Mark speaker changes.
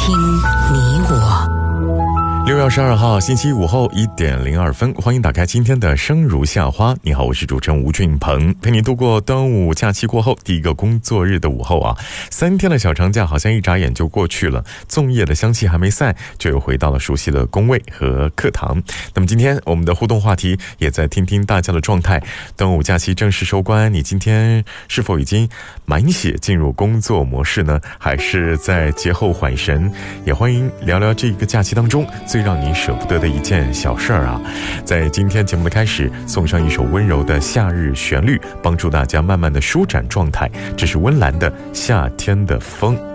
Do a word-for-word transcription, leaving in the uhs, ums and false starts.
Speaker 1: 听你我。
Speaker 2: 六月二十二号星期午后一点零二分，欢迎打开今天的生如夏花。你好，我是主持人吴俊鹏，陪你度过端午假期过后第一个工作日的午后啊。三天的小长假好像一眨眼就过去了，粽叶的香气还没散，就又回到了熟悉的工位和课堂。那么今天我们的互动话题也在听听大家的状态。端午假期正式收官，你今天是否已经满血进入工作模式呢？还是在节后缓神？也欢迎聊聊这个假期当中最让你舍不得的一件小事儿啊。在今天节目的开始，送上一首温柔的夏日旋律，帮助大家慢慢的舒展状态。这是温岚的《夏天的风》。